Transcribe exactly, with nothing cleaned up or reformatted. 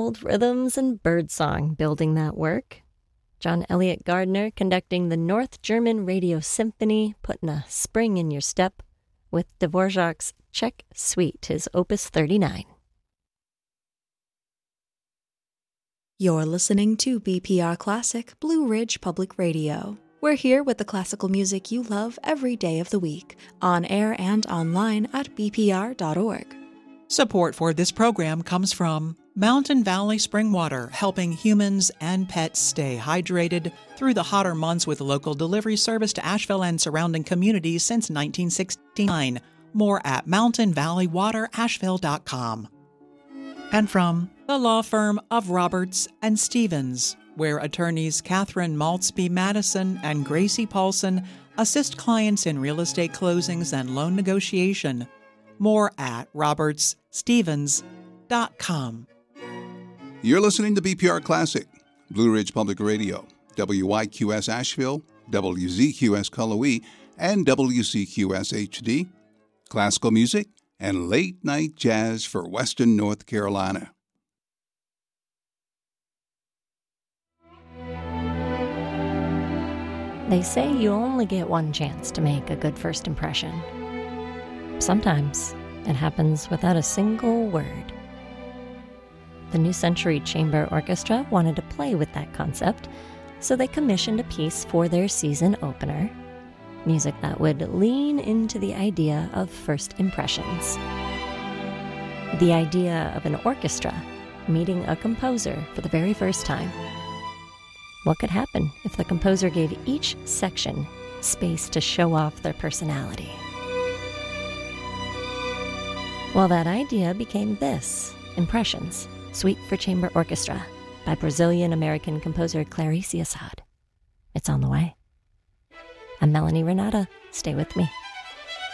old rhythms and birdsong building that work. John Elliott Gardner conducting the North German Radio Symphony, putting a spring in your step with Dvorak's Czech Suite, his Opus thirty-nine. You're listening to B P R Classic, Blue Ridge Public Radio. We're here with the classical music you love every day of the week, on air and online at b p r dot org. Support for this program comes from Mountain Valley Spring Water, helping humans and pets stay hydrated through the hotter months with local delivery service to Asheville and surrounding communities since nineteen sixty-nine. More at mountain valley water asheville dot com. And from the law firm of Roberts and Stevens, where attorneys Catherine Maltzby Madison and Gracie Paulson assist clients in real estate closings and loan negotiation. More at roberts stevens dot com. You're listening to B P R Classic, Blue Ridge Public Radio, W Y Q S Asheville, W Z Q S Cullowhee, and W C Q S H D. Classical music and late-night jazz for Western North Carolina. They say you only get one chance to make a good first impression. Sometimes it happens without a single word. The New Century Chamber Orchestra wanted to play with that concept, so they commissioned a piece for their season opener, music that would lean into the idea of first impressions. The idea of an orchestra meeting a composer for the very first time. What could happen if the composer gave each section space to show off their personality? Well, that idea became this, Impressions, Suite for Chamber Orchestra by Brazilian-American composer Clarice Assad. It's on the way. I'm Melanie Renata. Stay with me.